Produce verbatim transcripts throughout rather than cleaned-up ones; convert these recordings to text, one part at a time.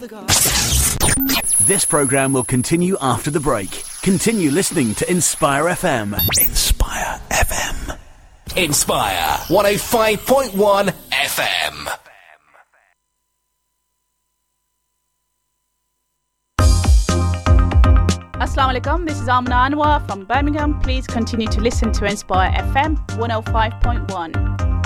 This programme will continue after the break. Continue listening to Inspire F M. Inspire F M. Inspire one oh five point one F M. Assalamu alaikum, this is Amna Anwar from Birmingham. Please continue to listen to Inspire F M one oh five point one.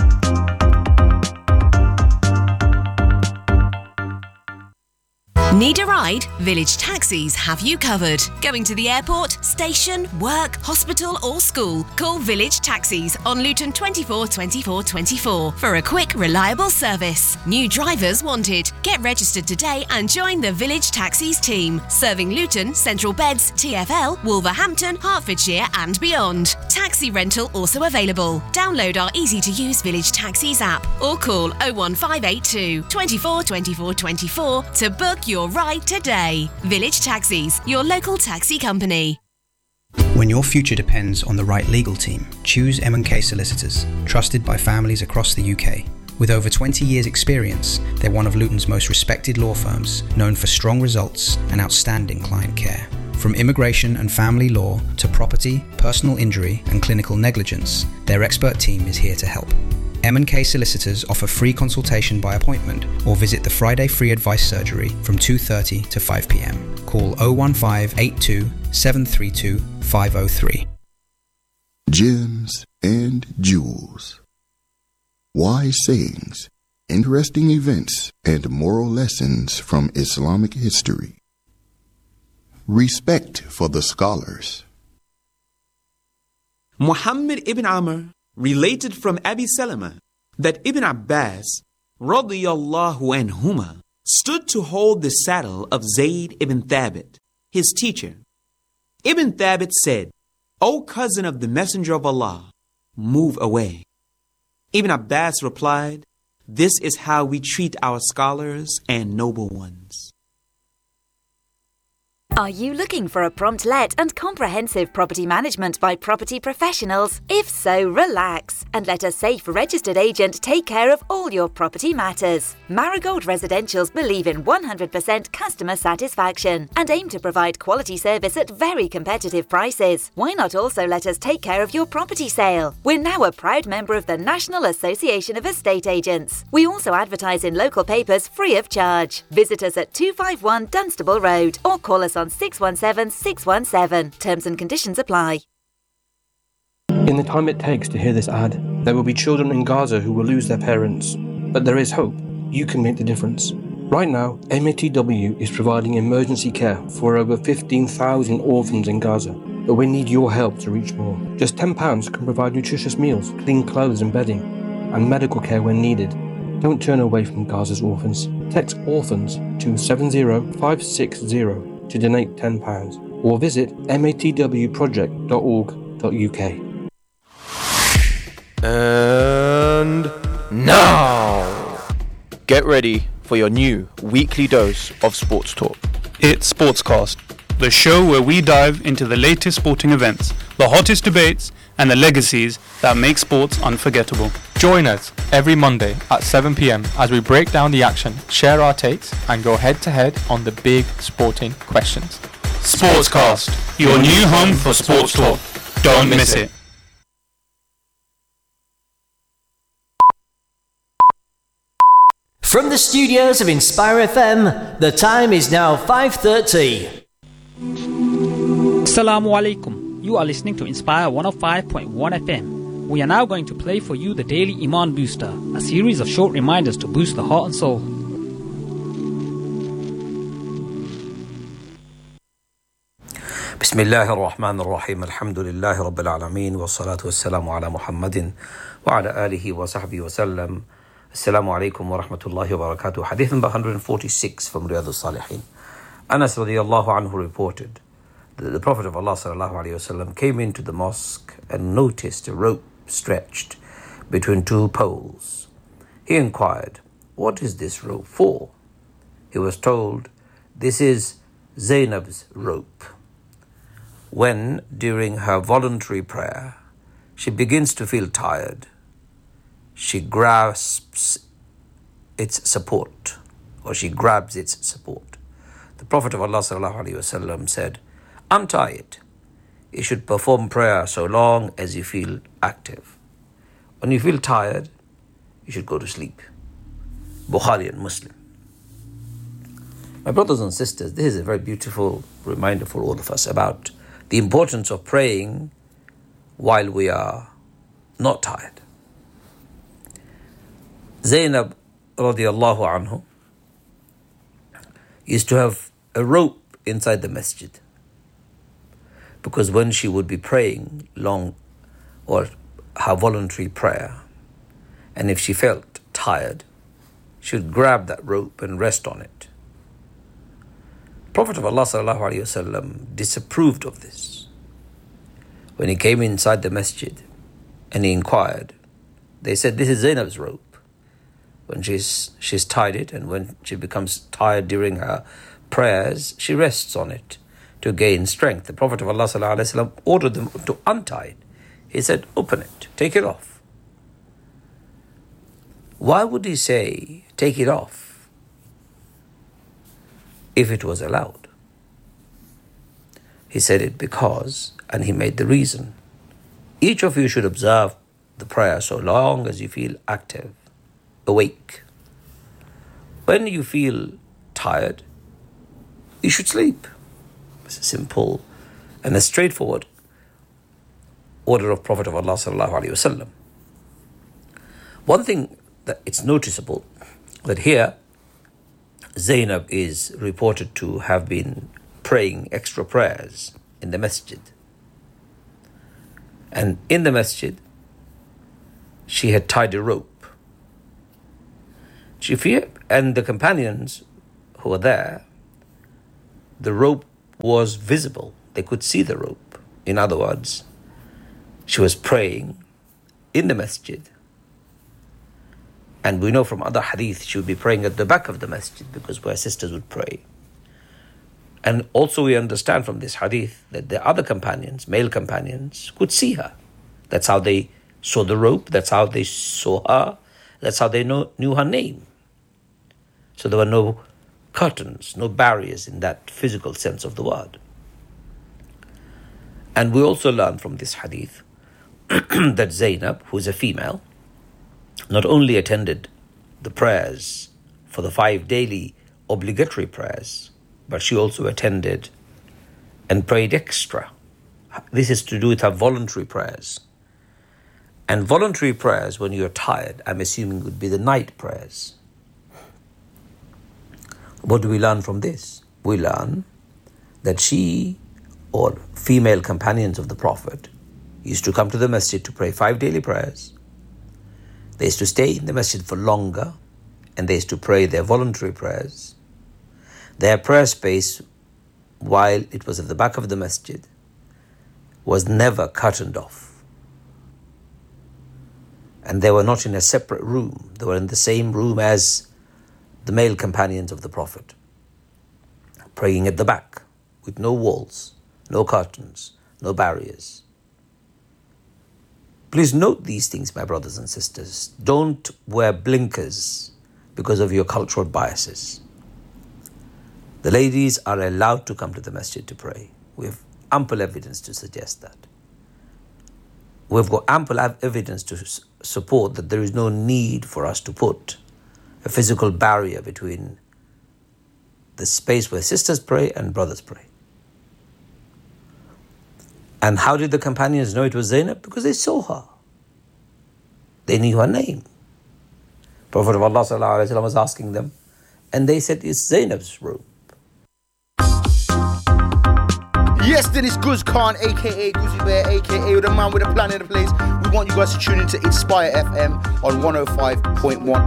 Need a ride? Village Taxis have you covered. Going to the airport, station, work, hospital or school? Call Village Taxis on Luton twenty-four twenty-four twenty-four for a quick, reliable service. New drivers wanted. Get registered today and join the Village Taxis team, serving Luton, Central Beds, T F L, Wolverhampton, Hertfordshire and beyond. Taxi rental also available. Download our easy-to-use Village Taxis app or call oh one five eight two, twenty-four twenty-four twenty-four to book your ride today. Village Taxis, your local taxi company. When your future depends on the right legal team, choose M and K Solicitors, trusted by families across the U K. With over twenty years experience, they're one of Luton's most respected law firms, known for strong results and outstanding client care. From immigration and family law to property, personal injury and clinical negligence, their expert team is here to help. M and K Solicitors offer free consultation by appointment or visit the Friday Free Advice Surgery from two thirty to five p m. Call oh one five eight two, seven three two, five oh three. Gems and jewels. Wise sayings, interesting events, and moral lessons from Islamic history. Respect for the scholars. Muhammad ibn Amr related from Abi Salama that Ibn Abbas radiyallahu anhuma stood to hold the saddle of Zayd ibn Thabit, his teacher. Ibn Thabit said, "O cousin of the Messenger of Allah, move away." Ibn Abbas replied, "This is how we treat our scholars and noble ones." Are you looking for a prompt let and comprehensive property management by property professionals? If so, relax and let a safe registered agent take care of all your property matters. Marigold Residentials believe in one hundred percent customer satisfaction and aim to provide quality service at very competitive prices. Why not also let us take care of your property sale? We're now a proud member of the National Association of Estate Agents. We also advertise in local papers free of charge. Visit us at two five one Dunstable Road or call us on six one seven six one seven. Terms and conditions apply. In the time it takes to hear this ad, there will be children in Gaza who will lose their parents. But there is hope. You can make the difference. Right now, M A T W is providing emergency care for over fifteen thousand orphans in Gaza. But we need your help to reach more. Just ten pounds can provide nutritious meals, clean clothes and bedding, and medical care when needed. Don't turn away from Gaza's orphans. Text orphans to seven zero five six zero to donate ten pounds or visit matw project dot org dot u k. And now, get ready for your new weekly dose of sports talk. It's Sportscast, the show where we dive into the latest sporting events, the hottest debates, and the legacies that make sports unforgettable. Join us every Monday at seven p m as we break down the action, share our takes, and go head to head on the big sporting questions. Sportscast, your new home for sports talk. Don't miss it. From the studios of Inspire F M, the time is now five thirty. Assalamu alaikum. You are listening to Inspire one oh five point one F M. We are now going to play for you the Daily Iman Booster, a series of short reminders to boost the heart and soul. Bismillahir Rahmanir Rahim. Alhamdulillahi Rabbil Alameen. Wassalatu wassalamu ala Muhammadin wa ala alihi wa sahbihi wa sallam. Assalamu alaikum wa rahmatullahi wa barakatuh. Hadith number one hundred forty-six from Riyadh al-Salihin. Anas radiyallahu anhu reported that the Prophet of Allah sallallahu alayhi wasallam came into the mosque and noticed a rope stretched between two poles. He inquired, "What is this rope for?" He was told, "This is Zainab's rope. When, during her voluntary prayer, she begins to feel tired, she grasps its support or she grabs its support. The Prophet of Allah sallallahu alaihi wasallam said, untie it. You should perform prayer so long as you feel active. When you feel tired, you should go to sleep. Bukhari and Muslim. My brothers and sisters, this is a very beautiful reminder for all of us about the importance of praying while we are not tired. Zainab radiallahu anhu used to have a rope inside the masjid, because when she would be praying long or her voluntary prayer, and if she felt tired, she would grab that rope and rest on it. Prophet of Allah sallallahu alaihi wasallam disapproved of this. When he came inside the masjid and he inquired, they said, this is Zainab's rope. When she's she's tied it, and when she becomes tired during her prayers, she rests on it to gain strength. The Prophet of Allah sallallahu alaihi wasallam ordered them to untie it. He said, open it, take it off. Why would he say, take it off, if it was allowed? He said it because, and he made the reason, each of you should observe the prayer so long as you feel active, awake. When you feel tired, you should sleep. It's a simple and a straightforward order of Prophet of Allah sallallahu alaihi wasallam. One thing that it's noticeable, that here Zainab is reported to have been praying extra prayers in the masjid. And in the masjid, she had tied a rope. She feared, and the companions who were there, the rope was visible. They could see the rope. In other words, she was praying in the masjid. And we know from other hadith, she would be praying at the back of the masjid, because where sisters would pray. And also we understand from this hadith that the other companions, male companions, could see her. That's how they saw the rope. That's how they saw her. That's how they know, knew her name. So there were no curtains, no barriers in that physical sense of the word. And we also learn from this hadith that Zainab, who is a female, not only attended the prayers for the five daily obligatory prayers, but she also attended and prayed extra. This is to do with her voluntary prayers. And voluntary prayers, when you're tired, I'm assuming would be the night prayers. What do we learn from this? We learn that she or female companions of the Prophet used to come to the masjid to pray five daily prayers. They used to stay in the masjid for longer, and they used to pray their voluntary prayers. Their prayer space, while it was at the back of the masjid, was never curtained off. And they were not in a separate room. They were in the same room as the male companions of the Prophet, praying at the back, with no walls, no curtains, no barriers. Please note these things, my brothers and sisters. Don't wear blinkers because of your cultural biases. The ladies are allowed to come to the masjid to pray. We have ample evidence to suggest that. We've got ample evidence to support that there is no need for us to put a physical barrier between the space where sisters pray and brothers pray. And how did the companions know it was Zainab? Because they saw her. They knew her name. Prophet of Allah sallallahu alaihi wasallam was asking them, and they said it's Zainab's robe. Yes, then it's Guz Khan, aka Guzzy Bear, aka the man with a plan in the place. We want you guys to tune into Inspire F M on one oh five point one.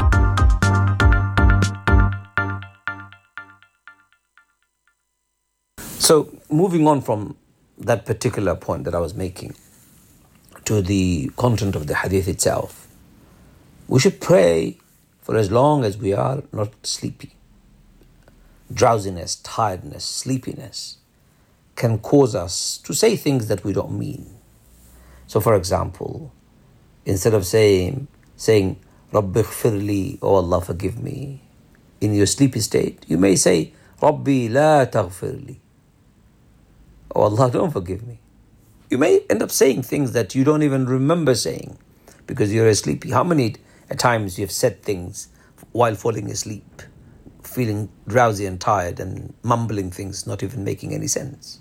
So, moving on from that particular point that I was making to the content of the hadith itself, we should pray for as long as we are not sleepy. Drowsiness, tiredness, sleepiness can cause us to say things that we don't mean. So, for example, instead of saying, saying, Rabbi ghfirli, oh Allah, forgive me, in your sleepy state, you may say, Rabbi la taghfir li. Oh Allah, don't forgive me. You may end up saying things that you don't even remember saying because you're sleepy. How many times you have said things while falling asleep, feeling drowsy and tired and mumbling things, not even making any sense?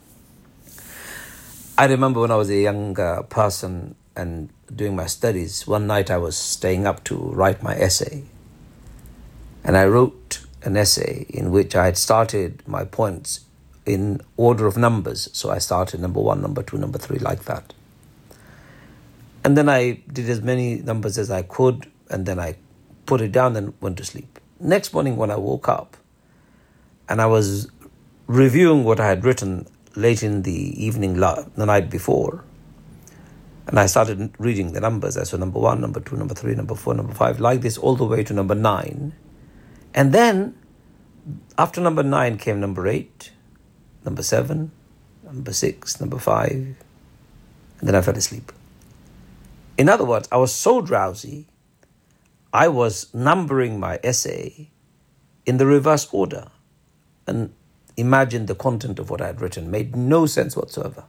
I remember when I was a young uh, person and doing my studies, one night I was staying up to write my essay. And I wrote an essay in which I had started my points in order of numbers. So I started number one, number two, number three, like that. And then I did as many numbers as I could, and then I put it down and went to sleep. Next morning when I woke up, and I was reviewing what I had written late in the evening, the night before, and I started reading the numbers. I saw number one, number two, number three, number four, number five, like this all the way to number nine. And then after number nine came number eight, number seven, number six, number five, and then I fell asleep. In other words, I was so drowsy, I was numbering my essay in the reverse order. And imagine the content of what I had written made no sense whatsoever.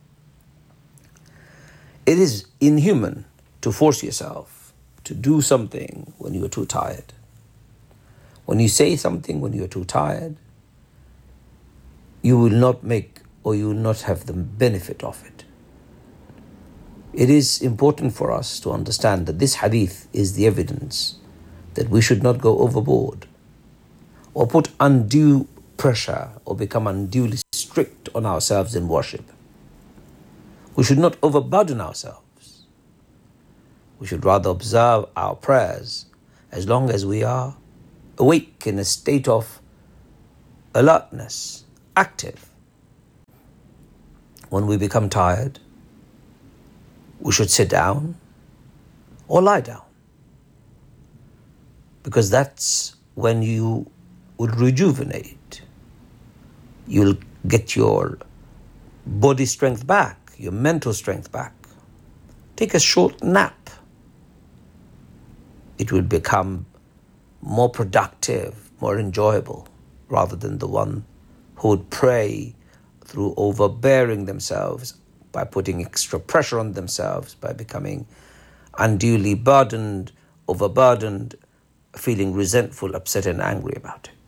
It is inhuman to force yourself to do something when you are too tired. When you say something when you are too tired, you will not make or you will not have the benefit of it. It is important for us to understand that this hadith is the evidence that we should not go overboard or put undue pressure or become unduly strict on ourselves in worship. We should not overburden ourselves. We should rather observe our prayers as long as we are awake in a state of alertness, active. When we become tired, we should sit down or lie down, because that's when you will rejuvenate. You'll get your body strength back, your mental strength back. Take a short nap. It will become more productive, more enjoyable, rather than the one who would pray through overbearing themselves, by putting extra pressure on themselves, by becoming unduly burdened, overburdened, feeling resentful, upset and angry about it.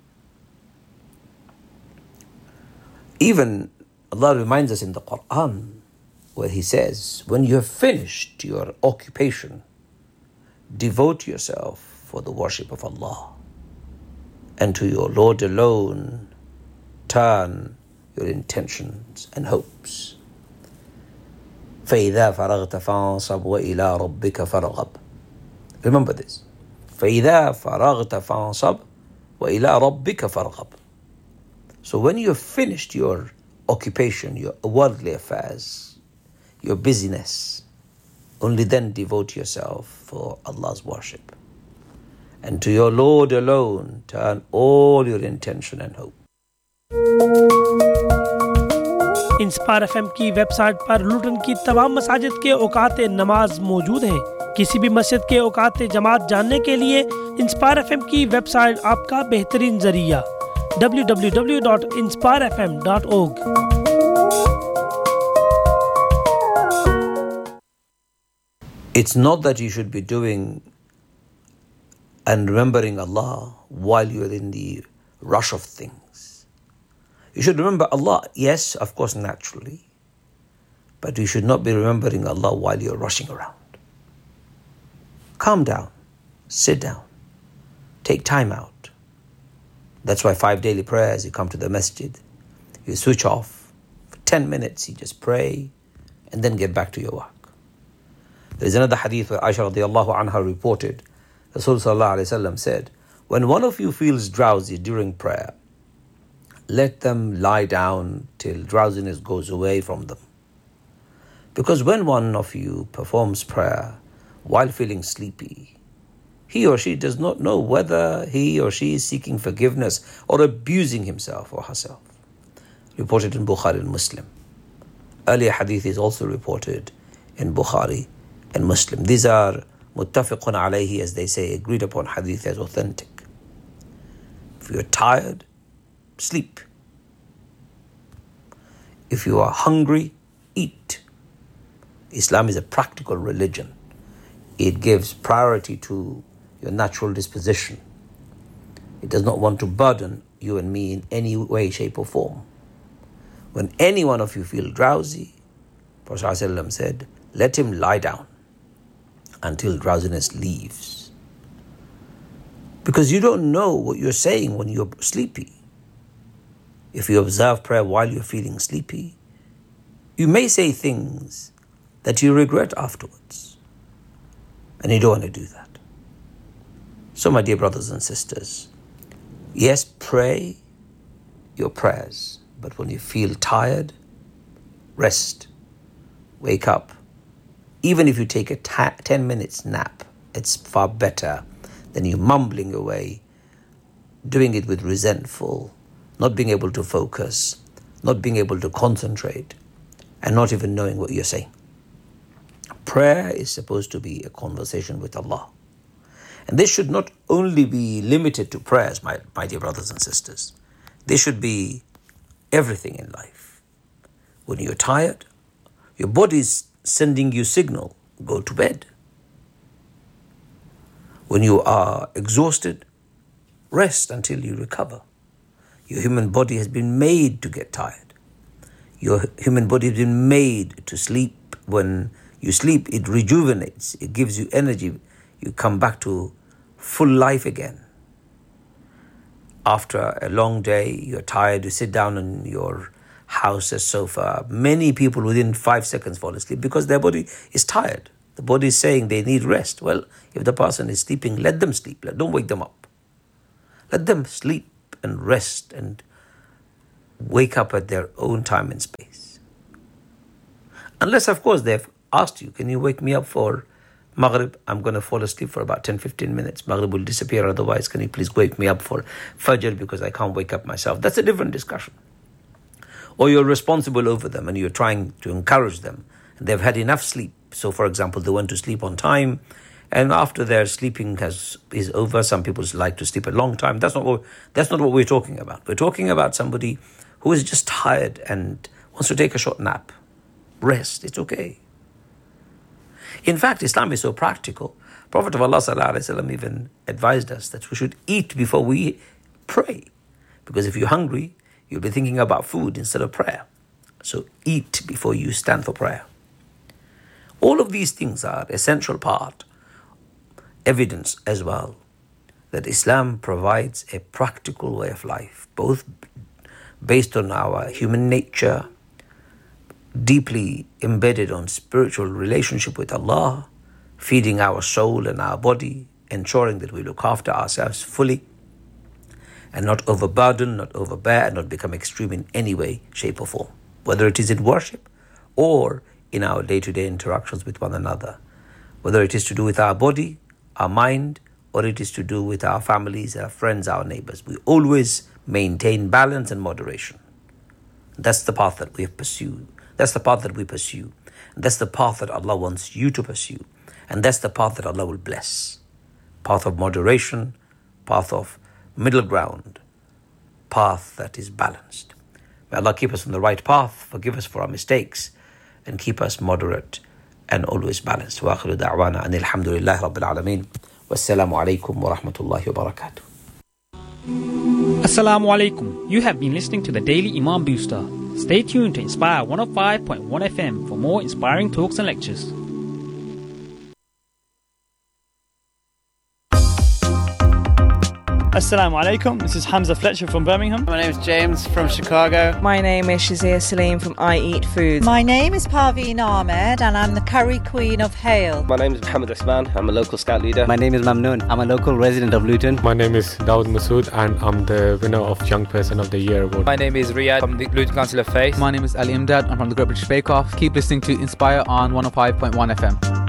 Even Allah reminds us in the Quran where He says, when you have finished your occupation, devote yourself for the worship of Allah, and to your Lord alone turn your intentions and hopes. فَإِذَا فَرَغْتَ فَانْصَبْ وَإِلَىٰ رَبِّكَ فَارْغَب. Remember this. فَإِذَا فَرَغْتَ فَانْصَبْ وَإِلَىٰ رَبِّكَ فَارْغَب. So when you have finished your occupation, your worldly affairs, your busyness, only then devote yourself for Allah's worship. And to your Lord alone turn all your intention and hope. Inspire FM की website पर लुटन की तमाम मसाजिद के औकात नमाज मौजूद हैं। किसी भी मस्जिद के औकात जमात जानने के लिए इंस्पायर एफएम की वेबसाइट आपका बेहतरीन जरिया W W W dot inspire F M dot org। It's not that you should be doing and remembering Allah while you're in the rush of things. You should remember Allah, yes, of course, naturally, but you should not be remembering Allah while you're rushing around. Calm down, sit down, take time out. That's why five daily prayers, you come to the masjid, you switch off, for ten minutes you just pray, and then get back to your work. There is another hadith where Aisha radiallahu anha reported, Rasul sallallahu alayhi wa sallam said, when one of you feels drowsy during prayer, let them lie down till drowsiness goes away from them. Because when one of you performs prayer while feeling sleepy, he or she does not know whether he or she is seeking forgiveness or abusing himself or herself. Reported in Bukhari and Muslim. Earlier hadith is also reported in Bukhari and Muslim. These are muttafiqun alayhi, as they say, agreed upon hadith as authentic. If you're tired, sleep. If you are hungry, eat. Islam is a practical religion. It gives priority to your natural disposition. It does not want to burden you and me in any way, shape or form. When any one of you feel drowsy, Prophet ﷺ said, let him lie down until drowsiness leaves. Because you don't know what you're saying when you're sleepy. If you observe prayer while you're feeling sleepy, you may say things that you regret afterwards. And you don't want to do that. So my dear brothers and sisters, yes, pray your prayers, but when you feel tired, rest, wake up. Even if you take a ta- ten minutes nap, it's far better than you mumbling away, doing it with resentful, not being able to focus, not being able to concentrate, and not even knowing what you're saying. Prayer is supposed to be a conversation with Allah. And this should not only be limited to prayers, my, my dear brothers and sisters. This should be everything in life. When you're tired, your body is sending you signal, go to bed. When you are exhausted, rest until you recover. Your human body has been made to get tired. Your human body has been made to sleep. When you sleep, it rejuvenates, it gives you energy. You come back to full life again. After a long day, you're tired, you sit down on your house's sofa. Many people within five seconds fall asleep because their body is tired. The body is saying they need rest. Well, if the person is sleeping, let them sleep. Don't wake them up. Let them sleep and rest and wake up at their own time and space. Unless, of course, they've asked you, can you wake me up for Maghrib? I'm going to fall asleep for about ten to fifteen minutes. Maghrib will disappear. Otherwise, can you please wake me up for Fajr because I can't wake up myself? That's a different discussion. Or you're responsible over them and you're trying to encourage them. And they've had enough sleep. So, for example, they went to sleep on time. And after their sleeping has is over, some people like to sleep a long time. That's not what, that's not what we're talking about. We're talking about somebody who is just tired and wants to take a short nap. Rest. It's okay. In fact, Islam is so practical. Prophet of Allah sallallahu alaihi wasallam even advised us that we should eat before we pray. Because if you're hungry, you'll be thinking about food instead of prayer. So eat before you stand for prayer. All of these things are essential part, evidence as well, that Islam provides a practical way of life, both based on our human nature, deeply embedded on spiritual relationship with Allah, feeding our soul and our body, ensuring that we look after ourselves fully, and not overburden, not overbear, and not become extreme in any way, shape or form, whether it is in worship or in our day-to-day interactions with one another, whether it is to do with our body, our mind, or it is to do with our families, our friends, our neighbors. We always maintain balance and moderation. That's the path that we have pursued. That's the path that we pursue. And that's the path that Allah wants you to pursue. And that's the path that Allah will bless. Path of moderation, path of middle ground, path that is balanced. May Allah keep us on the right path, forgive us for our mistakes, and keep us moderate and always balanced. Wa akhiru da'wana anil hamdulillahi rabbil alameen. Wassalamu alaikum wa rahmatullahi wa barakatuh. Assalamu alaikum. You have been listening to the Daily Imam Booster. Stay tuned to Inspire one oh five point one F M for more inspiring talks and lectures. Assalamu alaikum, this is Hamza Fletcher from Birmingham. My name is James from Chicago. My name is Shazia Salim from I Eat Foods. My name is Parveen Ahmed and I'm the curry queen of Hale. My name is Mohammed Rasman, I'm a local scout leader. My name is Mamnoon, I'm a local resident of Luton. My name is Dawood Masood and I'm the winner of Young Person of the Year award. My name is Riyad from the Luton Council of Faith. My name is Ali Imdad, I'm from the Great British Bake Off. Keep listening to Inspire on one oh five point one F M.